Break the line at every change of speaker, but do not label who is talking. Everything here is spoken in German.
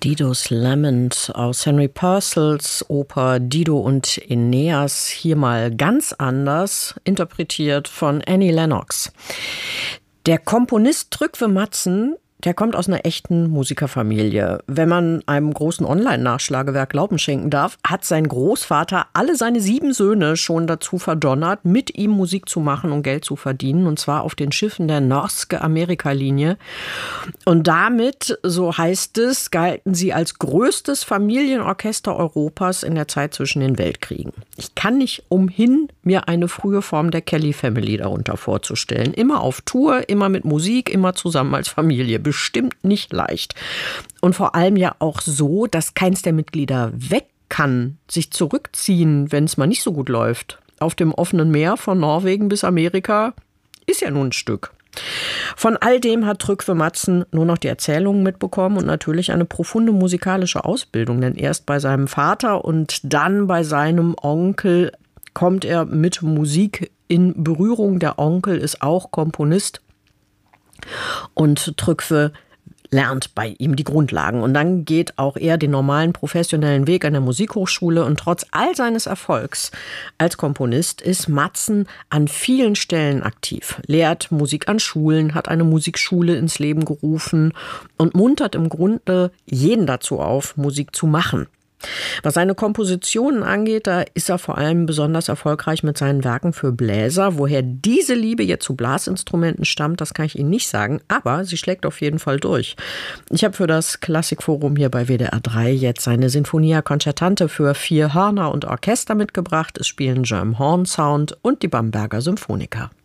Didos Lament aus Henry Purcells Oper Dido und Aeneas, hier mal ganz anders, interpretiert von Annie Lennox. Der Komponist Trygve Mattsen, der kommt aus einer echten Musikerfamilie. Wenn man einem großen Online-Nachschlagewerk Glauben schenken darf, hat sein Großvater alle seine 7 Söhne schon dazu verdonnert, mit ihm Musik zu machen und Geld zu verdienen. Und zwar auf den Schiffen der Norske Amerika-Linie. Und damit, so heißt es, galten sie als größtes Familienorchester Europas in der Zeit zwischen den Weltkriegen. Ich kann nicht umhin, mir eine frühe Form der Kelly Family darunter vorzustellen. Immer auf Tour, immer mit Musik, immer zusammen als Familie. Bestimmt nicht leicht. Und vor allem ja auch so, dass keins der Mitglieder weg kann, sich zurückziehen, wenn es mal nicht so gut läuft. Auf dem offenen Meer von Norwegen bis Amerika ist ja nun ein Stück. Von all dem hat Trygve Mattsen nur noch die Erzählungen mitbekommen und natürlich eine profunde musikalische Ausbildung. Denn erst bei seinem Vater und dann bei seinem Onkel kommt er mit Musik in Berührung. Der Onkel ist auch Komponist. Und Trygve lernt bei ihm die Grundlagen. Und dann geht auch er den normalen professionellen Weg an der Musikhochschule. Und trotz all seines Erfolgs als Komponist ist Mattsen an vielen Stellen aktiv. Lehrt Musik an Schulen, hat eine Musikschule ins Leben gerufen und muntert im Grunde jeden dazu auf, Musik zu machen. Was seine Kompositionen angeht, da ist er vor allem besonders erfolgreich mit seinen Werken für Bläser. Woher diese Liebe jetzt zu Blasinstrumenten stammt, das kann ich Ihnen nicht sagen, aber sie schlägt auf jeden Fall durch. Ich habe für das Klassikforum hier bei WDR 3 jetzt seine Sinfonia Concertante für 4 Hörner und Orchester mitgebracht. Es spielen Jerome Horn Sound und die Bamberger Symphoniker.